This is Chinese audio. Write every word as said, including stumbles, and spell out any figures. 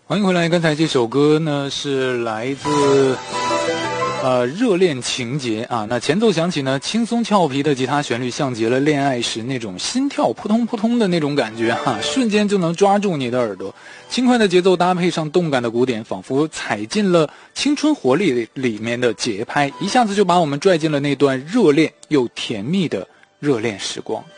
欢迎回来，刚才这首歌呢是来自呃热恋情节啊。那前奏响起呢，轻松俏皮的吉他旋律像极了恋爱时那种心跳扑通扑通的那种感觉哈、啊，瞬间就能抓住你的耳朵。轻快的节奏搭配上动感的鼓点，仿佛踩进了青春活力里面的节拍，一下子就把我们拽进了那段热恋又甜蜜的热恋时光。